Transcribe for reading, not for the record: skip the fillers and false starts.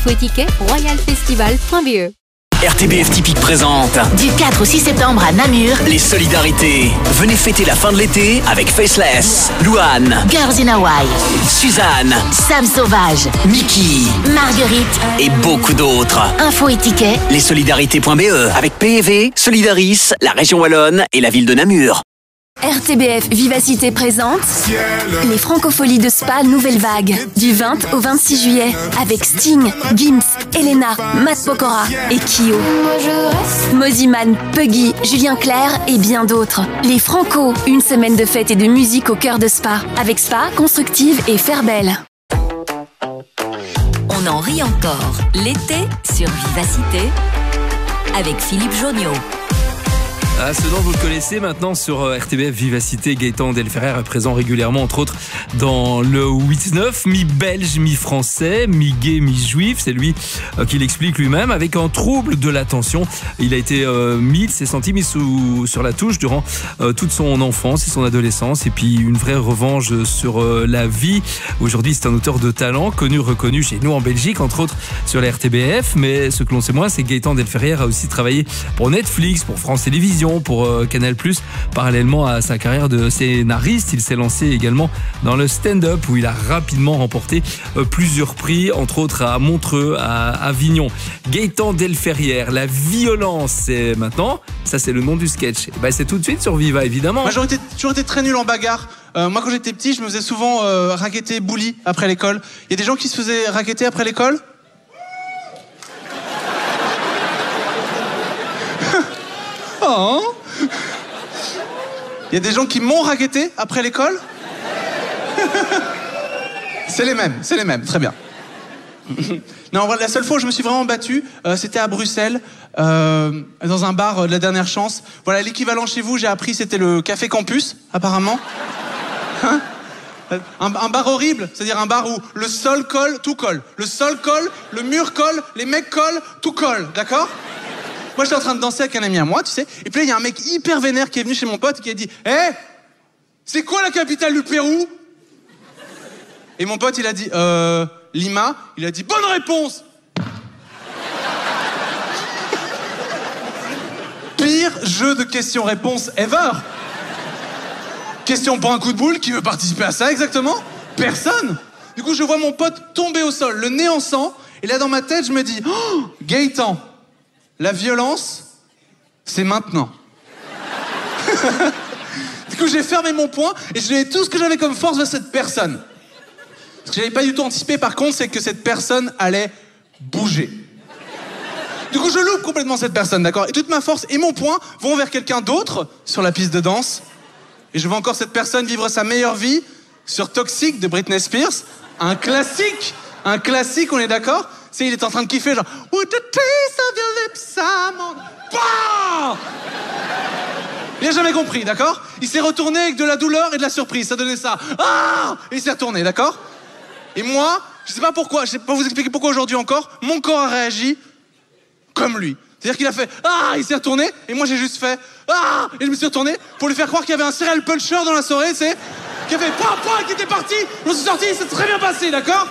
Info et tickets, royalfestival.be. RTBF Typique présente Du 4 au 6 septembre à Namur, les solidarités. Venez fêter la fin de l'été avec Faceless, Louane, Girls in Hawaii, Suzanne, Sam Sauvage, Mickey Marguerite et beaucoup d'autres. Info et tickets, Lessolidarités.be avec PEV, Solidaris, la région Wallonne et la ville de Namur. RTBF Vivacité présente les Francopholies de Spa Nouvelle Vague du 20 au 26 juillet avec Sting, Gims, Elena, Matt Pokora et Kyo. Moziman, Puggy, Julien Clerc et bien d'autres. Les Franco, une semaine de fête et de musique au cœur de Spa avec Spa, Constructive et Fairbelle. On en rit encore l'été sur Vivacité avec Philippe Jonniot. Ah, ce dont vous le connaissez maintenant sur RTBF Vivacité, Gaëtan Delferrer est présent régulièrement, entre autres, dans le 8-9, mi-belge, mi-français, mi-gay, mi-juif. C'est lui qui l'explique lui-même. Avec un trouble de l'attention, il a été s'est senti mis sur la touche durant toute son enfance et son adolescence. Et puis une vraie revanche sur la vie. Aujourd'hui, c'est un auteur de talent, connu, reconnu chez nous en Belgique, entre autres sur la RTBF. Mais ce que l'on sait moins, c'est que Gaëtan Delferrer a aussi travaillé pour Netflix, pour France Télévisions, pour Canal+. Parallèlement à sa carrière de scénariste, il s'est lancé également dans le stand-up où il a rapidement remporté plusieurs prix, entre autres à Montreux, à Avignon. Gaëtan Delferrer, la violence, c'est maintenant, ça c'est le nom du sketch. C'est tout de suite sur Viva, évidemment. Moi, j'ai toujours été très nul en bagarre. Moi, quand j'étais petit, je me faisais souvent racketter, bully après l'école. Il y a des gens qui se faisaient racketter après l'école ? Oh. Il y a des gens qui m'ont racketté après l'école. C'est les mêmes, très bien. Non, la seule fois où je me suis vraiment battu, c'était à Bruxelles, dans un bar de la dernière chance. Voilà, l'équivalent chez vous, j'ai appris, c'était le Café Campus, apparemment. Hein ? Un bar horrible, c'est-à-dire un bar où le sol colle, tout colle. Le sol colle, le mur colle, les mecs collent, tout colle, d'accord ? Moi, j'étais en train de danser avec un ami à moi, tu sais. Et puis là, il y a un mec hyper vénère qui est venu chez mon pote et qui a dit « Hé, c'est quoi la capitale du Pérou ?» Et mon pote, il a dit « Lima ». Il a dit « Bonne réponse !» Pire jeu de questions-réponses ever. Question pour un coup de boule, qui veut participer à ça exactement ? Personne. Du coup, je vois mon pote tomber au sol, le nez en sang. Et là, dans ma tête, je me dis « Oh, Gaëtan, la violence, c'est maintenant. » Du coup, j'ai fermé mon poing et je donnais tout ce que j'avais comme force à cette personne. Ce que j'avais pas du tout anticipé, par contre, c'est que cette personne allait bouger. Du coup, je loupe complètement cette personne, d'accord ? Et toute ma force et mon poing vont vers quelqu'un d'autre sur la piste de danse. Et je vois encore cette personne vivre sa meilleure vie sur Toxic de Britney Spears. Un classique, on est d'accord ? C'est, il est en train de kiffer, genre « With the taste of your lips, I'm on... » Bah, il a jamais compris, d'accord ? Il s'est retourné avec de la douleur et de la surprise, ça donnait ça. Ah ! Et il s'est retourné, d'accord ? Et moi, je sais pas pourquoi, je sais pas vous expliquer pourquoi aujourd'hui encore, mon corps a réagi comme lui. C'est-à-dire qu'il a fait « Ah !» Il s'est retourné, et moi j'ai juste fait « Ah !» Et je me suis retourné pour lui faire croire qu'il y avait un serial puncher dans la soirée, c'est... qui a fait « Pouah, pouah !» qui était parti. Je me suis sorti, c'est très bien passé, d'accord ?